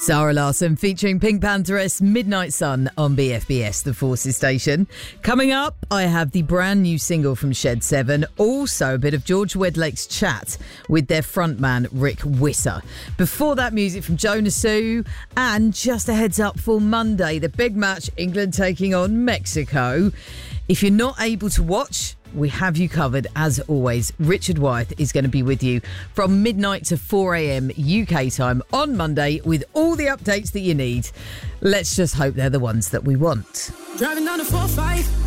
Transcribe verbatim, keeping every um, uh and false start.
Zara Larsson featuring Pink Pantheress, Midnight Sun on B F B S, the Forces station. Coming up, I have the brand new single from Shed seven, also a bit of George Wedlake's chat with their frontman Rick Wisser. Before that, music from Jonah Sue, and just a heads up for Monday, the big match, England taking on Mexico. If you're not able to watch, we have you covered as always. Richard Wyeth is going to be with you from midnight to four a.m. U K time on Monday with all the updates that you need. Let's just hope they're the ones that we want. Driving down the four five